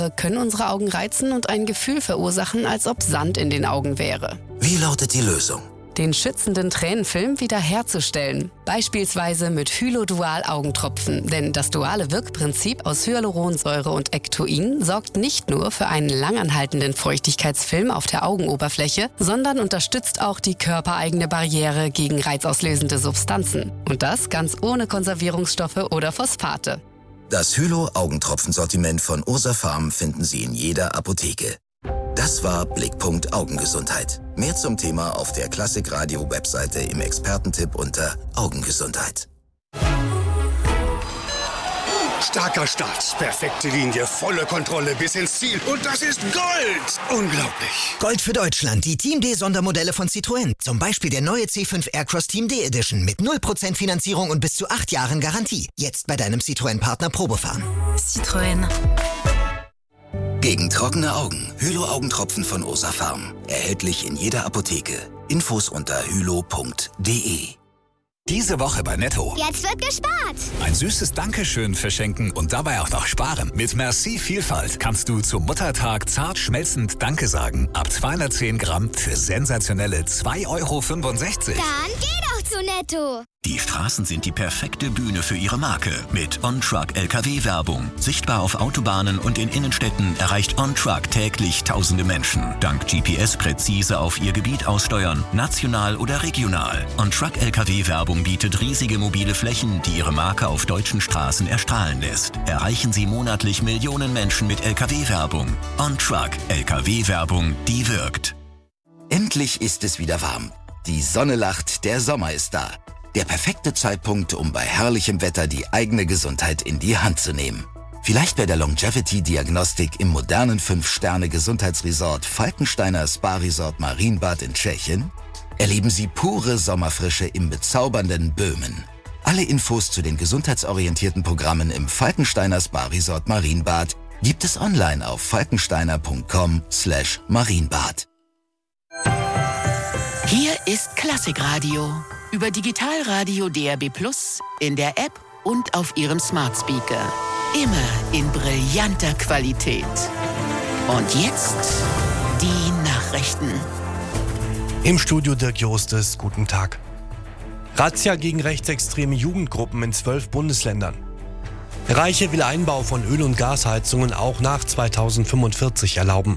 können unsere Augen reizen und ein Gefühl verursachen, als ob Sand in den Augen wäre. Wie lautet die Lösung? Den schützenden Tränenfilm wiederherzustellen. Beispielsweise mit Hylodual-Augentropfen. Denn das duale Wirkprinzip aus Hyaluronsäure und Ectoin sorgt nicht nur für einen langanhaltenden Feuchtigkeitsfilm auf der Augenoberfläche, sondern unterstützt auch die körpereigene Barriere gegen reizauslösende Substanzen. Und das ganz ohne Konservierungsstoffe oder Phosphate. Das Hylo-Augentropfensortiment von Ursa Pharm finden Sie in jeder Apotheke. Das war Blickpunkt Augengesundheit. Mehr zum Thema auf der Klassikradio-Webseite im Expertentipp unter Augengesundheit. Starker Start, perfekte Linie, volle Kontrolle bis ins Ziel. Und das ist Gold! Unglaublich. Gold für Deutschland, die Team D-Sondermodelle von Citroën. Zum Beispiel der neue C5 Aircross Team D Edition mit 0% Finanzierung und bis zu 8 Jahren Garantie. Jetzt bei deinem Citroën-Partner Probefahren. Citroën. Gegen trockene Augen. Hylo-Augentropfen von Ursa Pharm. Erhältlich in jeder Apotheke. Infos unter hylo.de. Diese Woche bei Netto. Jetzt wird gespart. Ein süßes Dankeschön verschenken und dabei auch noch sparen. Mit Merci Vielfalt kannst du zum Muttertag zart schmelzend Danke sagen. Ab 210 Gramm für sensationelle 2,65 €. Dann geh doch zu Netto. Die Straßen sind die perfekte Bühne für Ihre Marke. Mit On-Truck-LKW-Werbung. Sichtbar auf Autobahnen und in Innenstädten erreicht On-Truck täglich tausende Menschen. Dank GPS präzise auf Ihr Gebiet aussteuern, national oder regional. On-Truck-LKW-Werbung bietet riesige mobile Flächen, die Ihre Marke auf deutschen Straßen erstrahlen lässt. Erreichen Sie monatlich Millionen Menschen mit LKW-Werbung. On-Truck. LKW-Werbung, die wirkt. Endlich ist es wieder warm. Die Sonne lacht, der Sommer ist da. Der perfekte Zeitpunkt, um bei herrlichem Wetter die eigene Gesundheit in die Hand zu nehmen. Vielleicht bei der Longevity-Diagnostik im modernen 5-Sterne-Gesundheitsresort Falkensteiner Spa-Resort Marienbad in Tschechien? Erleben Sie pure Sommerfrische im bezaubernden Böhmen. Alle Infos zu den gesundheitsorientierten Programmen im Falkensteiner Spa-Resort Marienbad gibt es online auf falkensteiner.com/Marienbad. Hier ist Klassikradio. Über Digitalradio DAB+, in der App und auf Ihrem Smart Speaker. Immer in brillanter Qualität. Und jetzt die Nachrichten. Im Studio Dirk Jostes, guten Tag. Razzia gegen rechtsextreme Jugendgruppen in 12 Bundesländern. Reiche will Einbau von Öl- und Gasheizungen auch nach 2045 erlauben.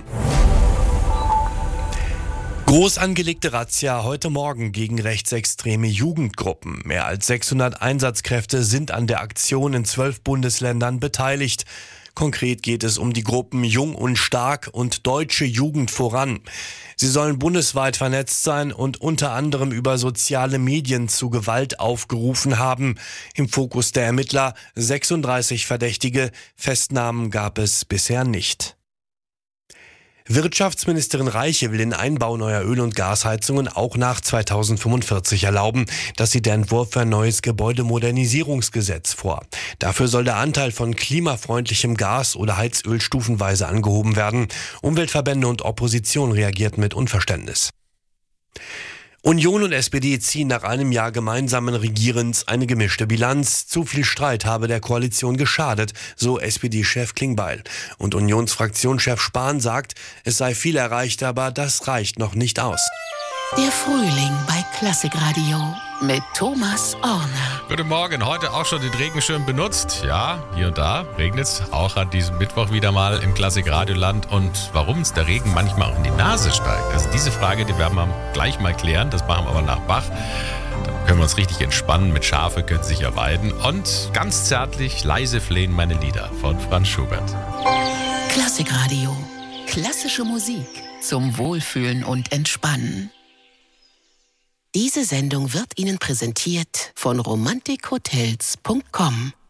Groß angelegte Razzia heute Morgen gegen rechtsextreme Jugendgruppen. Mehr als 600 Einsatzkräfte sind an der Aktion in 12 Bundesländern beteiligt. Konkret geht es um die Gruppen Jung und Stark und Deutsche Jugend voran. Sie sollen bundesweit vernetzt sein und unter anderem über soziale Medien zu Gewalt aufgerufen haben. Im Fokus der Ermittler 36 Verdächtige. Festnahmen gab es bisher nicht. Wirtschaftsministerin Reiche will den Einbau neuer Öl- und Gasheizungen auch nach 2045 erlauben. Das sieht der Entwurf für ein neues Gebäudemodernisierungsgesetz vor. Dafür soll der Anteil von klimafreundlichem Gas oder Heizöl stufenweise angehoben werden. Umweltverbände und Opposition reagierten mit Unverständnis. Union und SPD ziehen nach einem Jahr gemeinsamen Regierens eine gemischte Bilanz. Zu viel Streit habe der Koalition geschadet, so SPD-Chef Klingbeil. Und Unionsfraktionschef Spahn sagt, es sei viel erreicht, aber das reicht noch nicht aus. Der Frühling bei Klassikradio mit Thomas Orner. Guten Morgen, heute auch schon den Regenschirm benutzt. Ja, hier und da regnet es auch an diesem Mittwoch wieder mal im Klassikradioland. Und warum uns der Regen manchmal auch in die Nase steigt, also diese Frage, die werden wir gleich mal klären. Das machen wir aber nach Bach. Dann können wir uns richtig entspannen. Mit Schafe können sich ja weiden. Und ganz zärtlich, leise flehen meine Lieder von Franz Schubert. Klassikradio. Klassische Musik zum Wohlfühlen und Entspannen. Diese Sendung wird Ihnen präsentiert von romantikhotels.com.